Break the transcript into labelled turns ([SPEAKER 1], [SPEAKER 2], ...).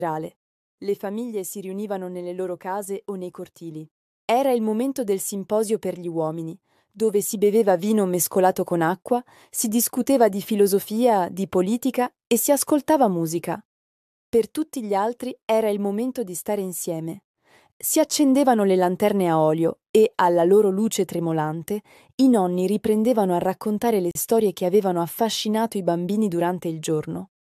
[SPEAKER 1] generale. Le famiglie si riunivano nelle loro case o nei cortili. Era il momento del simposio per gli uomini, dove si beveva vino mescolato con acqua, si discuteva di filosofia, di politica e si ascoltava musica. Per tutti gli altri era il momento di stare insieme. Si accendevano le lanterne a olio e, alla loro luce tremolante, i nonni riprendevano a raccontare le storie che avevano affascinato i bambini durante il giorno.